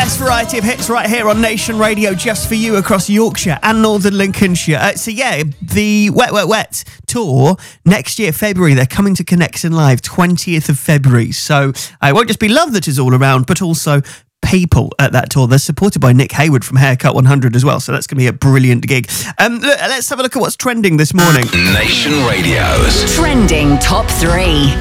best variety of hits right here on Nation Radio, just for you across Yorkshire and Northern Lincolnshire. The Wet Wet Wet tour next year, February. They're coming to Connection Live, 20th of February. So it won't just be love that is all around, but also people at that tour. They're supported by Nick Hayward from Haircut 100 as well, so that's going to be a brilliant gig. Let's have a look at what's trending this morning. Nation Radio's Trending Top 3.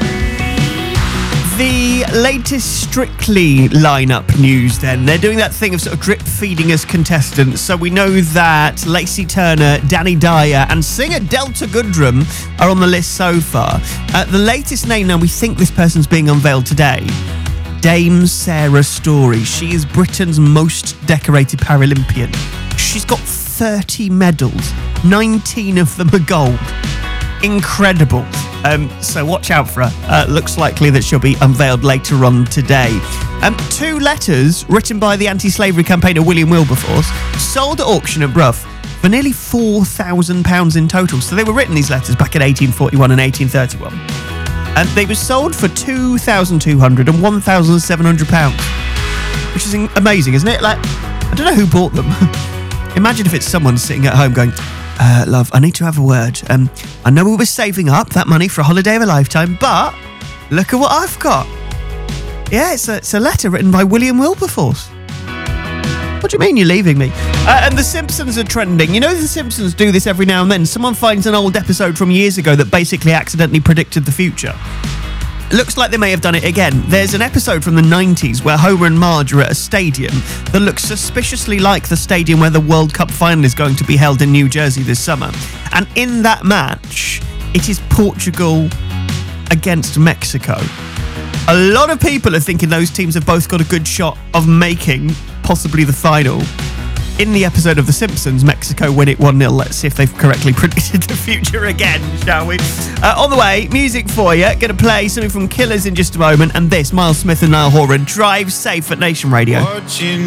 The latest Strictly lineup news then. They're doing that thing of sort of drip feeding us contestants. So we know that Lacey Turner, Danny Dyer and singer Delta Goodrum are on the list so far. The latest name now, we think this person's being unveiled today. Dame Sarah Story. She is Britain's most decorated Paralympian. She's got 30 medals, 19 of them are gold. Incredible. So watch out for her. Looks likely that she'll be unveiled later on today. 2 letters written by the anti-slavery campaigner William Wilberforce sold at auction at Brough for nearly £4,000 in total. So they were written, these letters, back in 1841 and 1831. And they were sold for £2,200 and £1,700, which is amazing, isn't it? Like, I don't know who bought them. Imagine if it's someone sitting at home going, love, I need to have a word. I know we were saving up that money for a holiday of a lifetime, but look at what I've got. Yeah, it's a letter written by William Wilberforce. What do you mean you're leaving me? And The Simpsons are trending. You know The Simpsons do this every now and then. Someone finds an old episode from years ago that basically accidentally predicted the future. It looks like they may have done it again. There's an episode from the 90s where Homer and Marge are at a stadium that looks suspiciously like the stadium where the World Cup final is going to be held in New Jersey this summer. And in that match, it is Portugal against Mexico. A lot of people are thinking those teams have both got a good shot of making possibly the final. In the episode of The Simpsons, Mexico win it 1-0. Let's see if they've correctly predicted the future again, shall we? On the way, music for you. Going to play something from Killers in just a moment. And this, Miles Smith and Niall Horan, Drive Safe at Nation Radio. Watching